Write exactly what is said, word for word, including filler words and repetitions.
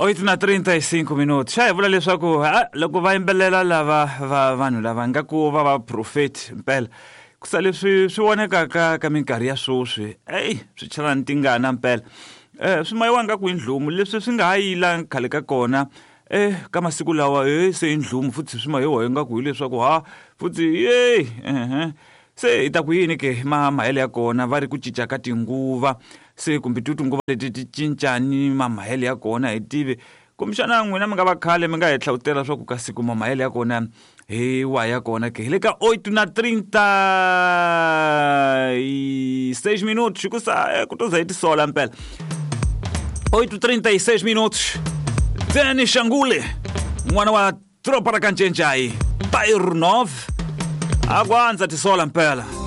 oito na trinta e cinco minutos. Xa vula leswaku loko va yimbelela lava va vanhu lava nga ku va va profeti mpela ku sa leswi swi voneka ka ka minkarhi ya swoswi ey swi chela ni tingana mpela eh swi mayiwanga ku indlumu leswi swi nga hayila khale ka kona eh ka masiku lawa eh se indlumu futhi swi mayiwa ngaku hileswaku ha futhi hey eh se ita ku yini ke mahele ya kona va ri ku cinca ka tinguva se kumbe tinguva leti ti cincani mahele ya kona hi tivi kumshana n'wina mi nga va khale mi nga hetla utela swa ku ka siku mahele ya kona he wa ya kona ke le ka oito na trinta e seis minutos ku sa ku to zaiti sola mpela oito trinta e seis minutos Danny Shangule mwana wa tropa ra Kancenjai Bairro nove agwanza tisola mpela